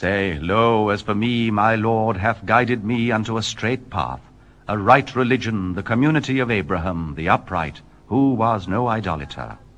Say, Lo, as for me, my Lord hath guided me unto a straight path, a right religion, the community of Abraham, the upright, who was no idolater.